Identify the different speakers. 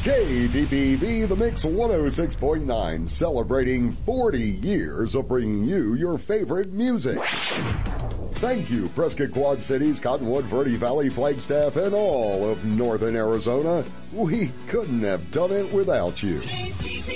Speaker 1: KBBV, The Mix 106.9, celebrating 40 years of bringing you your favorite music. Thank you, Prescott Quad Cities, Cottonwood, Verde Valley, Flagstaff, and all of Northern Arizona. We couldn't have done it without you.